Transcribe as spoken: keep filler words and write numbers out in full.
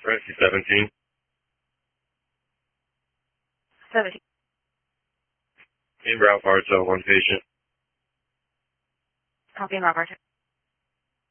Rescue seventeen. seventeen. In Ralph Arto, one patient. Copy, Robert.